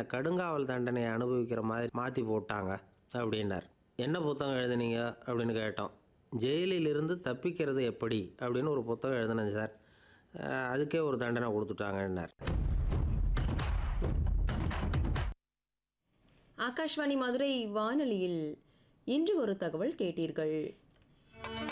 கடுங்காவல் தண்டனையை அனுபவிக்கிற மாதிரி மாற்றி போட்டாங்க அப்படின்னார். என்ன புத்தகம் எழுதுனீங்க அப்படின்னு கேட்டோம். ஜெயிலிலிருந்து தப்பிக்கிறது எப்படி அப்படின்னு ஒரு புத்தகம் எழுதினேன் சார். அதுக்கே ஒரு தண்டனை கொடுத்துட்டாங்கன்னார். ஆகாஷ்வாணி மதுரை வானொலியில் இன்று ஒரு தகவல் கேட்டீர்கள்.